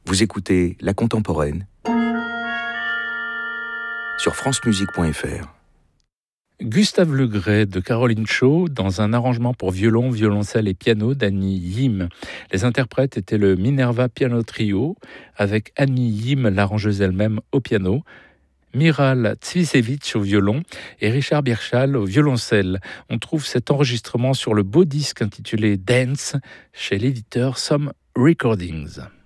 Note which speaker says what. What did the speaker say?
Speaker 1: Vous écoutez La Contemporaine sur francemusique.fr.
Speaker 2: Gustave Le Gray de Caroline Shaw dans un arrangement pour violon, violoncelle et piano d'Annie Yim. Les interprètes étaient le Minerva Piano Trio avec Annie Yim, l'arrangeuse elle-même, au piano, Miral Tsvisevich au violon et Richard Birchall au violoncelle. On trouve cet enregistrement sur le beau disque intitulé Dance chez l'éditeur Some Recordings.